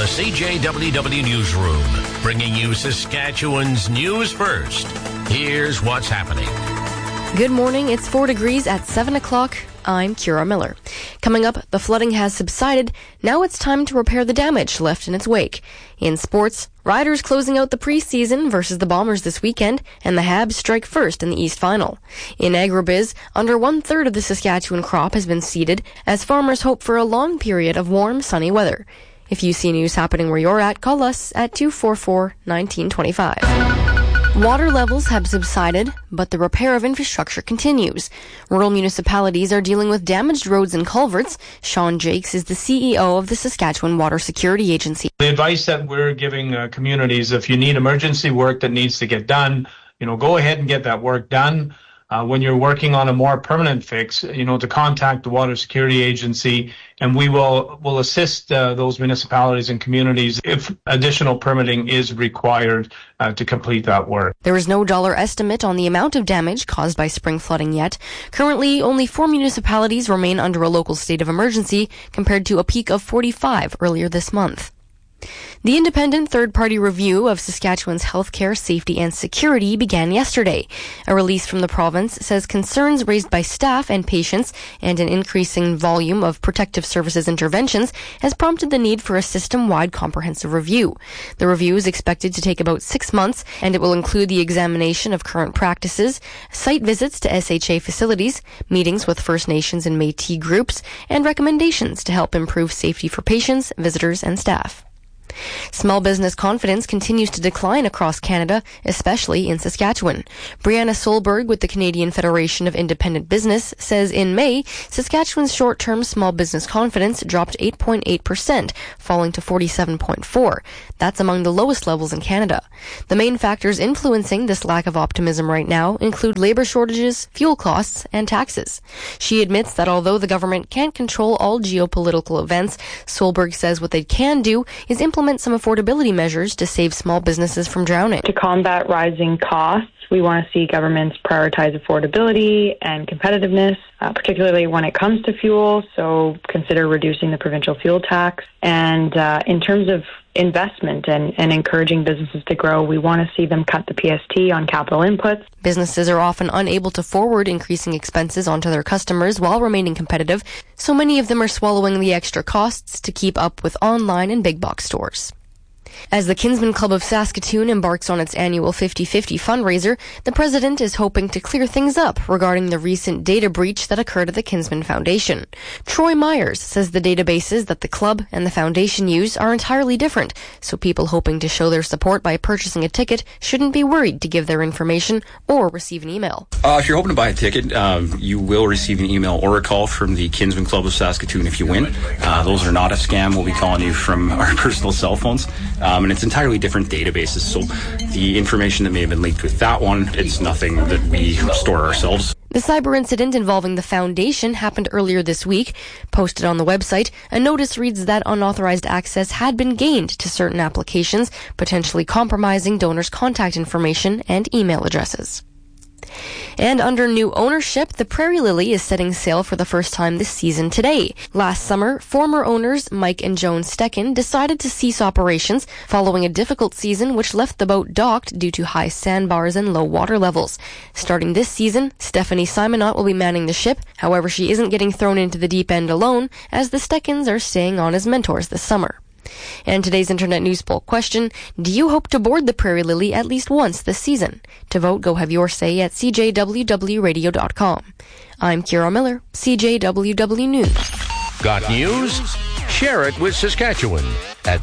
the CJWW Newsroom, bringing you Saskatchewan's news first. Here's what's happening. Good morning. It's 4 degrees at 7 o'clock. I'm Kira Miller. Coming up, the flooding has subsided. Now it's time to repair the damage left in its wake. In sports, Riders closing out the preseason versus the Bombers this weekend, and the Habs strike first in the East Final. In agribiz, under one-third of the Saskatchewan crop has been seeded as farmers hope for a long period of warm, sunny weather. If you see news happening where you're at, call us at 244-1925. Water levels have subsided, but the repair of infrastructure continues. Rural municipalities are dealing with damaged roads and culverts. Sean Jakes is the CEO of the Saskatchewan Water Security Agency. The advice that we're giving communities, if you need emergency work that needs to get done, go ahead and get that work done. When you're working on a more permanent fix, to contact the Water Security Agency, and we will assist those municipalities and communities if additional permitting is required to complete that work. There is no dollar estimate on the amount of damage caused by spring flooding yet. Currently, only 4 municipalities remain under a local state of emergency compared to a peak of 45 earlier this month. The independent third-party review of Saskatchewan's healthcare, safety and security began yesterday. A release from the province says concerns raised by staff and patients and an increasing volume of protective services interventions has prompted the need for a system-wide comprehensive review. The review is expected to take about 6 months, and it will include the examination of current practices, site visits to SHA facilities, meetings with First Nations and Métis groups, and recommendations to help improve safety for patients, visitors and staff. Small business confidence continues to decline across Canada, especially in Saskatchewan. Brianna Solberg with the Canadian Federation of Independent Business says in May, Saskatchewan's short-term small business confidence dropped 8.8%, falling to 47.4. That's among the lowest levels in Canada. The main factors influencing this lack of optimism right now include labor shortages, fuel costs, and taxes. She admits that although the government can't control all geopolitical events, Solberg says what they can do is implement some affordability measures to save small businesses from drowning. To combat rising costs, we want to see governments prioritize affordability and competitiveness, particularly when it comes to fuel. So consider reducing the provincial fuel tax. And in terms of investment and encouraging businesses to grow, we want to see them cut the PST on capital inputs. Businesses are often unable to forward increasing expenses onto their customers while remaining competitive, so many of them are swallowing the extra costs to keep up with online and big box stores. As the Kinsman Club of Saskatoon embarks on its annual 50-50 fundraiser, the president is hoping to clear things up regarding the recent data breach that occurred at the Kinsman Foundation. Troy Myers says the databases that the club and the foundation use are entirely different, so people hoping to show their support by purchasing a ticket shouldn't be worried to give their information or receive an email. If you're hoping to buy a ticket, you will receive an email or a call from the Kinsman Club of Saskatoon if you win. Those are not a scam. We'll be calling you from our personal cell phones. And it's entirely different databases, so the information that may have been leaked with that one, it's nothing that we store ourselves. The cyber incident involving the foundation happened earlier this week. Posted on the website, a notice reads that unauthorized access had been gained to certain applications, potentially compromising donors' contact information and email addresses. And under new ownership, the Prairie Lily is setting sail for the first time this season today. Last summer, former owners Mike and Joan Stecken decided to cease operations following a difficult season which left the boat docked due to high sandbars and low water levels. Starting this season, Stephanie Simonot will be manning the ship. However, she isn't getting thrown into the deep end alone, as the Steckens are staying on as mentors this summer. And today's Internet News Poll question, do you hope to board the Prairie Lily at least once this season? To vote, go have your say at cjwwradio.com. I'm Kira Miller, CJWW News. Got news? Share it with Saskatchewan at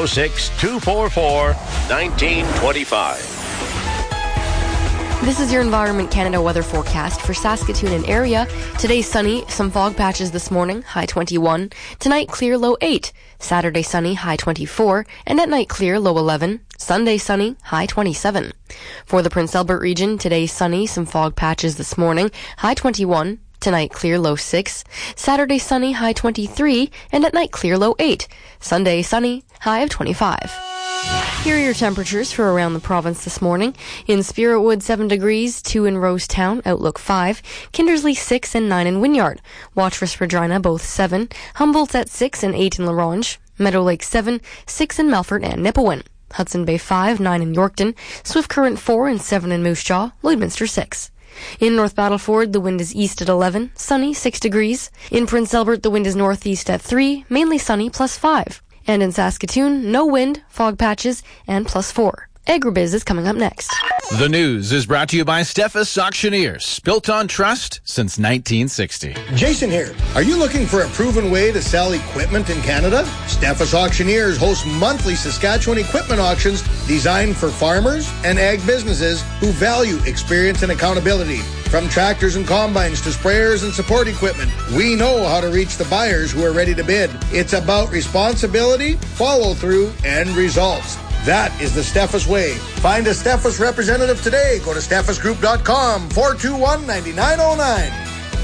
306-244-1925. This is your Environment Canada weather forecast for Saskatoon and area. Today sunny, some fog patches this morning, high 21. Tonight clear, low 8. Saturday sunny, high 24. And at night clear, low 11. Sunday sunny, high 27. For the Prince Albert region, today sunny, some fog patches this morning, high 21. Tonight clear, low 6. Saturday sunny, high 23. And at night clear, low 8. Sunday sunny, high of 25. Here are your temperatures for around the province this morning. In Spiritwood, 7 degrees, 2 in Rosetown, Outlook 5. Kindersley, 6 and 9 in Wynyard. Watrous, Regina, both 7. Humboldt's at 6 and 8 in La Ronge. Meadow Lake 7, 6 in Melfort and Nipawin. Hudson Bay 5, 9 in Yorkton. Swift Current 4 and 7 in Moose Jaw. Lloydminster 6. In North Battleford, the wind is east at 11, sunny 6 degrees. In Prince Albert, the wind is northeast at 3, mainly sunny +5. And in Saskatoon, no wind, fog patches, and +4. Agribiz is coming up next. The news is brought to you by Steffes Auctioneers, built on trust since 1960. Jason here. Are you looking for a proven way to sell equipment in Canada? Steffes Auctioneers hosts monthly Saskatchewan equipment auctions designed for farmers and ag businesses who value experience and accountability. From tractors and combines to sprayers and support equipment, we know how to reach the buyers who are ready to bid. It's about responsibility, follow-through, and results. That is the Steffes way. Find a Steffes representative today. Go to steffesgroup.com, 421-9909.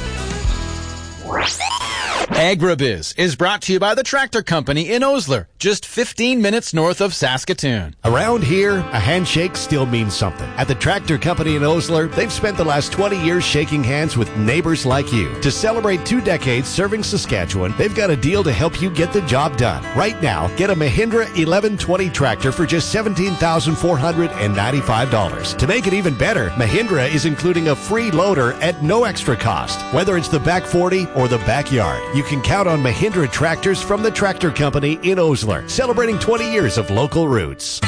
Agribiz is brought to you by the Tractor Company in Osler, just 15 minutes north of Saskatoon. Around here, a handshake still means something. At the Tractor Company in Osler, they've spent the last 20 years shaking hands with neighbors like you. To celebrate 2 decades serving Saskatchewan, they've got a deal to help you get the job done. Right now, get a Mahindra 1120 tractor for just $17,495. To make it even better, Mahindra is including a free loader at no extra cost. Whether it's the back 40 or the backyard, you can count on Mahindra tractors from the Tractor Company in Osler, celebrating 20 years of local roots.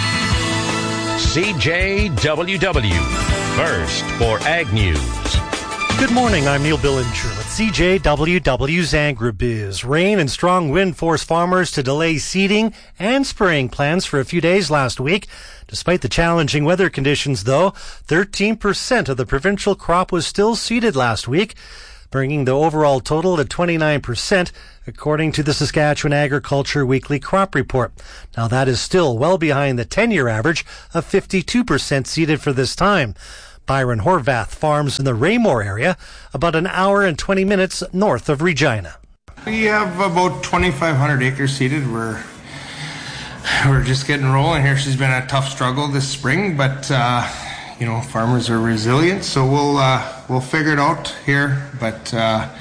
CJWW, first for Ag News. Good morning, I'm Neil Billinger with CJWW's Agribiz. Rain and strong wind forced farmers to delay seeding and spraying plans for a few days last week. Despite the challenging weather conditions, though, 13% of the provincial crop was still seeded last week, bringing the overall total to 29%, according to the Saskatchewan Agriculture Weekly Crop Report. Now, that is still well behind the 10-year average of 52% seeded for this time. Byron Horvath farms in the Raymore area, about an hour and 20 minutes north of Regina. We have about 2,500 acres seeded. We're just getting rolling here. She's been a tough struggle this spring, but farmers are resilient, so we'll figure it out here. But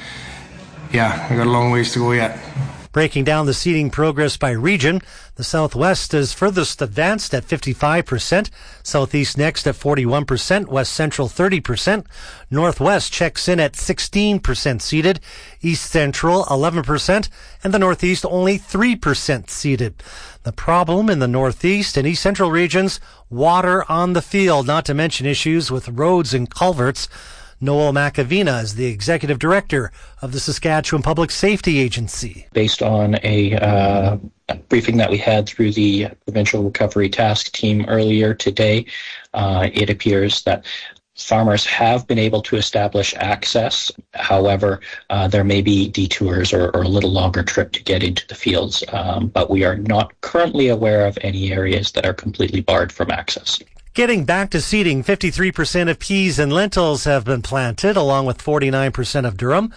we got a long ways to go yet. Breaking down the seeding progress by region, the Southwest is furthest advanced at 55%, Southeast next at 41%, West Central 30%, Northwest checks in at 16% seeded, East Central 11%, and the Northeast only 3% seeded. The problem in the Northeast and East Central regions, water on the field, not to mention issues with roads and culverts. Noel Macavina is the executive director of the Saskatchewan Public Safety Agency. Based on a briefing that we had through the Provincial Recovery Task Team earlier today, it appears that farmers have been able to establish access. However, there may be detours or a little longer trip to get into the fields, but we are not currently aware of any areas that are completely barred from access. Getting back to seeding, 53% of peas and lentils have been planted, along with 49% of durum,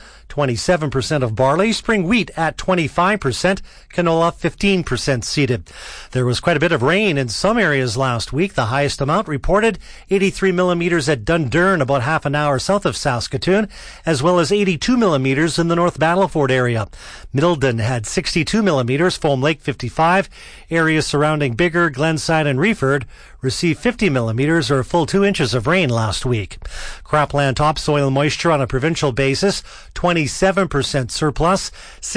27% of barley, spring wheat at 25%, canola 15% seeded. There was quite a bit of rain in some areas last week. The highest amount reported, 83 millimeters at Dundurn, about half an hour south of Saskatoon, as well as 82 millimeters in the North Battleford area. Middleton had 62 millimeters, Foam Lake 55. Areas surrounding Bigger, Glenside, and Reeford received 50 millimeters or a full 2 inches of rain last week. Cropland topsoil moisture on a provincial basis, 27% surplus,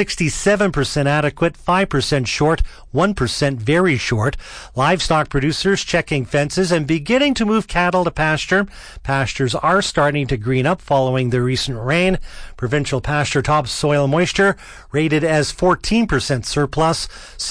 67% adequate, 5% short, 1% very short. Livestock producers checking fences and beginning to move cattle to pasture. Pastures are starting to green up following the recent rain. Provincial pasture topsoil moisture rated as 14% surplus,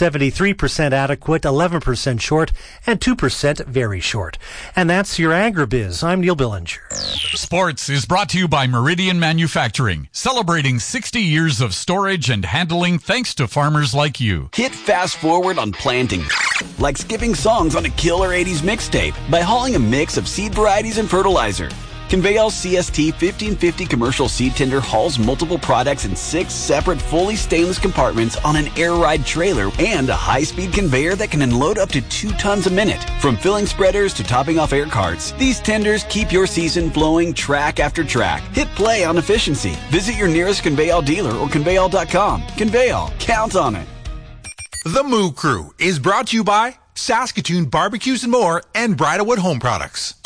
73% adequate, 11% short, and 2% very short. And that's your Agribiz. I'm Neil Billinger. Sports is brought to you by Meridian Manufacturing, celebrating 60 years of storage and handling thanks to farmers like you. Hit fast forward on planting, like skipping songs on a killer 80s mixtape by hauling a mix of seed varieties and fertilizer. Conveyal CST 1550 commercial seed tender hauls multiple products in 6 separate fully stainless compartments on an air ride trailer and a high-speed conveyor that can unload up to 2 tons a minute. From filling spreaders to topping off air carts, these tenders keep your season flowing track after track. Hit play on efficiency. Visit your nearest Conveyal dealer or Conveyal.com. Conveyal, count on it. The Moo Crew is brought to you by Saskatoon Barbecues and More and Bridalwood Home Products.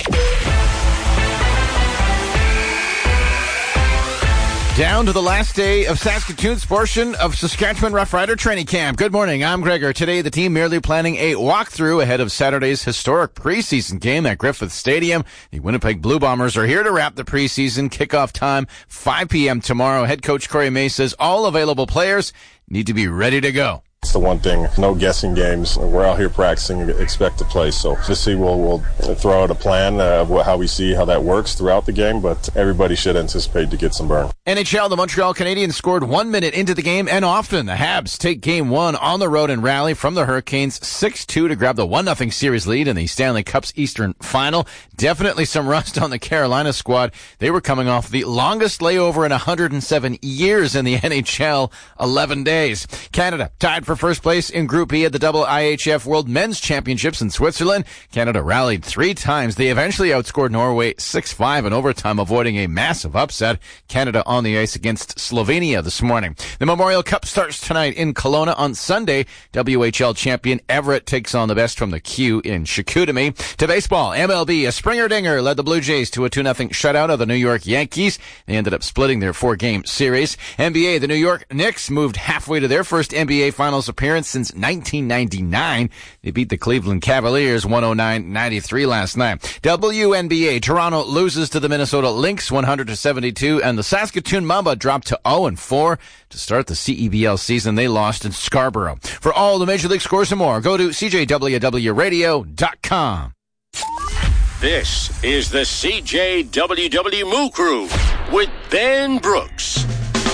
Down to the last day of Saskatoon's portion of Saskatchewan Roughrider Training Camp. Good morning, I'm Gregor. Today, the team merely planning a walkthrough ahead of Saturday's historic preseason game at Griffith Stadium. The Winnipeg Blue Bombers are here to wrap the preseason. Kickoff time, 5 p.m. tomorrow. Head coach Corey May says all available players need to be ready to go. It's the one thing, no guessing games. We're out here practicing and expect to play. So obviously we'll throw out a plan of how we see how that works throughout the game, but everybody should anticipate to get some burn. NHL, the Montreal Canadiens scored 1 minute into the game, and often the Habs take game one on the road and rally from the Hurricanes 6-2 to grab the 1-0 series lead in the Stanley Cup's Eastern Final. Definitely some rust on the Carolina squad. They were coming off the longest layover in 107 years in the NHL, 11 days. Canada tied for first place in Group E at the double IHF World Men's Championships in Switzerland. Canada rallied 3 times. They eventually outscored Norway 6-5 in overtime, avoiding a massive upset. Canada on the ice against Slovenia this morning. The Memorial Cup starts tonight in Kelowna. On Sunday, WHL champion Everett takes on the best from the Q in Chicoutimi. To baseball, MLB, a Springer Dinger led the Blue Jays to a 2-0 shutout of the New York Yankees. They ended up splitting their 4-game series. NBA, the New York Knicks moved halfway to their first NBA Finals appearance since 1999. They beat the Cleveland Cavaliers 109-93 last night. WNBA, Toronto loses to the Minnesota Lynx 100-72, and the Saskatoon Mamba dropped to 0-4 to start the CEBL season. They lost in Scarborough. For all the Major League scores and more, go to CJWWRadio.com. This is the CJWW Moo Crew with Ben Brooks.